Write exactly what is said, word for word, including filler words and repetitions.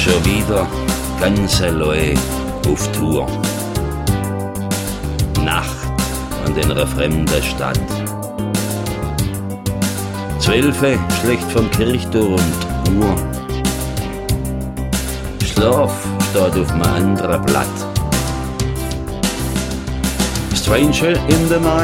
schon wieder ganz allein auf Tour. Nacht an einer fremden Stadt. Zwölfe schlägt vom Kirchturm die Uhr. Schlaf steht auf einem anderen Blatt. Stranger in the night.